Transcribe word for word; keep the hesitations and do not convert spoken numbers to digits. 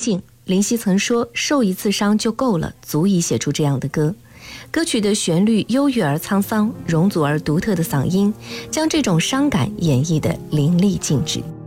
境，林夕曾说受一次伤就够了，足以写出这样的歌。歌曲的旋律忧郁而沧桑，容祖儿独特的嗓音将这种伤感演绎得淋漓尽致。